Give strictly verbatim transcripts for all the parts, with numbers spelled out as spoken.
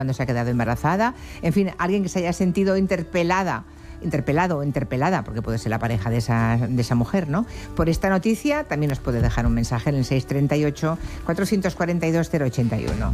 cuando se ha quedado embarazada, en fin, alguien que se haya sentido interpelada, interpelado o interpelada, porque puede ser la pareja de esa, de esa mujer, ¿no? Por esta noticia también nos puede dejar un mensaje en el seis treinta y ocho, cuatrocientos cuarenta y dos, cero ochenta y uno.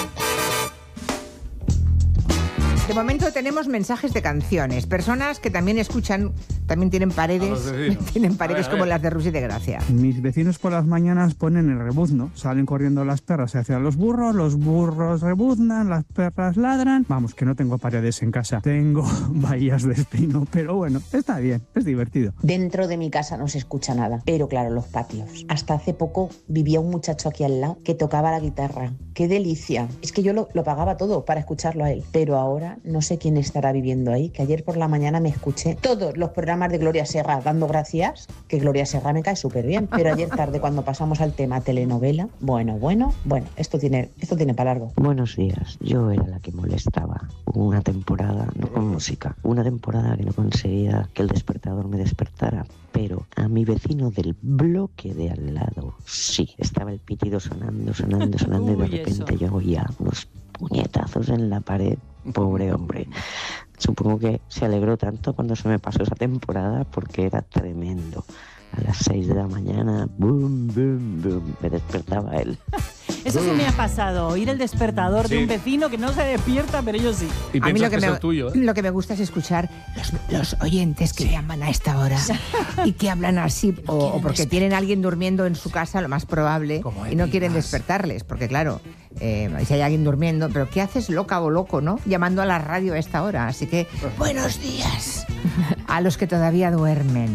De momento tenemos mensajes de canciones, personas que también escuchan, también tienen paredes, tienen paredes a ver, a como ver. las de Rusi de Gracia. Mis vecinos por las mañanas ponen el rebuzno, salen corriendo las perras hacia los burros, los burros rebuznan, las perras ladran. Vamos, que no tengo paredes en casa, tengo bahías de espino, pero bueno, está bien, es divertido. Dentro de mi casa no se escucha nada, pero claro, los patios. Hasta hace poco vivía un muchacho aquí al lado que tocaba la guitarra. ¡Qué delicia! Es que yo lo, lo pagaba todo para escucharlo a él, pero ahora no sé quién estará viviendo ahí, que ayer por la mañana me escuché todos los programas de Gloria Serra dando gracias, que Gloria Serra me cae súper bien, pero ayer tarde cuando pasamos al tema telenovela, bueno, bueno, bueno, esto tiene, esto tiene para largo. Buenos días, yo era la que molestaba. Una temporada, no con música, una temporada que no conseguía que el despertador me despertara, pero a mi vecino del bloque de al lado, sí, estaba el pitido sonando, sonando, sonando, Uy, y de repente eso. Yo oía unos puñetazos en la pared. Pobre hombre. Supongo que se alegró tanto cuando se me pasó esa temporada porque era tremendo. A las seis de la mañana, boom, boom, boom, me despertaba él. Eso sí me ha pasado, oír el despertador sí. de un vecino que no se despierta, pero yo sí. Y a mí lo que, que me, es el tuyo, ¿eh? Lo que me gusta es escuchar los, los oyentes que sí. llaman a esta hora y que hablan así, o, o porque tienen a alguien durmiendo en su casa, lo más probable, y no quieren despertarles, porque claro, eh, si hay alguien durmiendo, pero ¿qué haces loca o loco, no? Llamando a la radio a esta hora, así que buenos días a los que todavía duermen.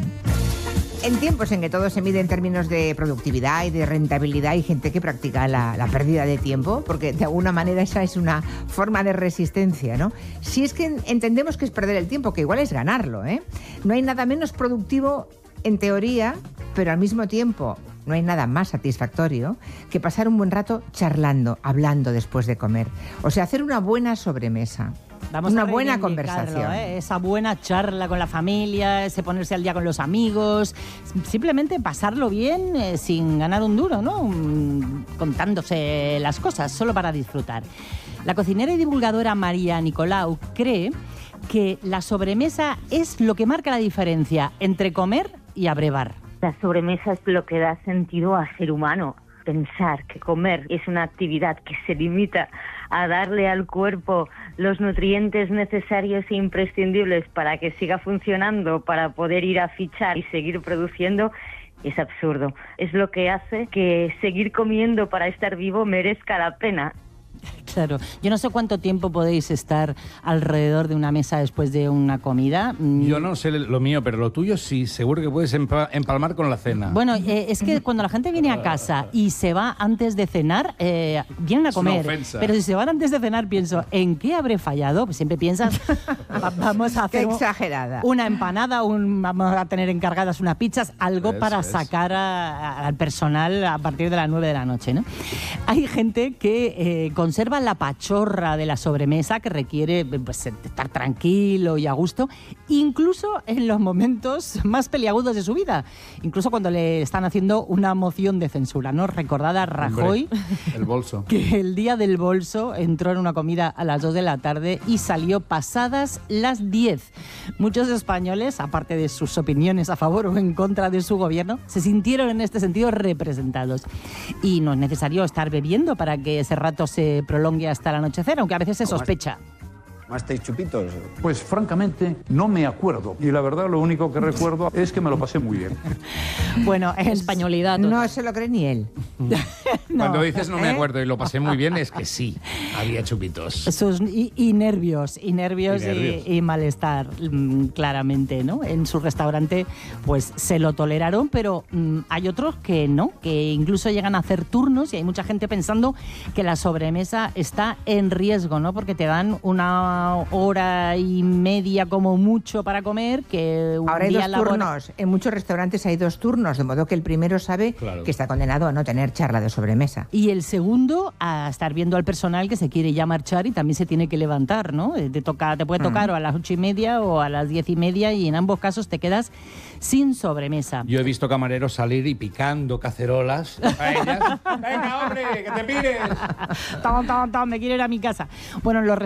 En tiempos en que todo se mide en términos de productividad y de rentabilidad, hay gente que practica la, la pérdida de tiempo, porque de alguna manera esa es una forma de resistencia, ¿no? Si es que entendemos que es perder el tiempo, que igual es ganarlo, ¿eh? No hay nada menos productivo en teoría, pero al mismo tiempo no hay nada más satisfactorio que pasar un buen rato charlando, hablando después de comer. O sea, hacer una buena sobremesa. Vamos una a buena conversación. ¿eh? Esa buena charla con la familia, ese ponerse al día con los amigos, simplemente pasarlo bien eh, sin ganar un duro, ¿no? Um, contándose las cosas, solo para disfrutar. La cocinera y divulgadora María Nicolau cree que la sobremesa es lo que marca la diferencia entre comer y abrevar. La sobremesa es lo que da sentido al ser humano. Pensar que comer es una actividad que se limita a darle al cuerpo los nutrientes necesarios e imprescindibles para que siga funcionando, para poder ir a fichar y seguir produciendo, es absurdo. Es lo que hace que seguir comiendo para estar vivo merezca la pena. Claro, yo no sé cuánto tiempo podéis estar alrededor de una mesa después de una comida. Yo no sé lo mío, pero lo tuyo sí, seguro que puedes empalmar con la cena. Bueno, eh, es que cuando la gente viene a casa y se va antes de cenar, eh, vienen a comer. Es una ofensa. Pero si se van antes de cenar, pienso, ¿en qué habré fallado? Pues siempre piensas, vamos a hacer qué exagerada. Una empanada, un, vamos a tener encargadas unas pizzas, algo Eso para es. sacar a, al personal a partir de las nueve de la noche, ¿no? Hay gente que eh, conserva la pachorra de la sobremesa, que requiere pues, estar tranquilo y a gusto, incluso en los momentos más peliagudos de su vida, incluso cuando le están haciendo una moción de censura, ¿no? Recordad a Rajoy, Hombre, el bolso, que el día del bolso entró en una comida a las dos de la tarde y salió pasadas las diez. Muchos españoles, aparte de sus opiniones a favor o en contra de su gobierno, se sintieron en este sentido representados. Y no es necesario estar bebiendo para que ese rato se prolongue hasta el anochecer, aunque a veces se sospecha. ¿Tomasteis chupitos? Pues francamente no me acuerdo. Y la verdad lo único que recuerdo es que me lo pasé muy bien. Bueno, es españolidad. No se lo cree ni él. No. Cuando dices no me acuerdo y lo pasé muy bien, es que sí, había chupitos. Sus, y, y nervios, y nervios, y, nervios. Y, y malestar, claramente, ¿no? En su restaurante pues se lo toleraron, pero mmm, hay otros que no, que incluso llegan a hacer turnos y hay mucha gente pensando que la sobremesa está en riesgo, ¿no? Porque te dan una una hora y media como mucho para comer, que un Ahora hay día dos labora- turnos. En muchos restaurantes hay dos turnos, de modo que el primero sabe Claro. que está condenado a no tener charla de sobremesa. Y el segundo, a estar viendo al personal que se quiere ya marchar y también se tiene que levantar, ¿no? Eh, Te, toca, te puede tocar Mm. o a las ocho y media o a las diez y media y en ambos casos te quedas sin sobremesa. Yo he visto camareros salir y picando cacerolas a ellas. ¡Venga, hombre, que te pires! Tom, tom, tom, me quiero ir a mi casa. Bueno, los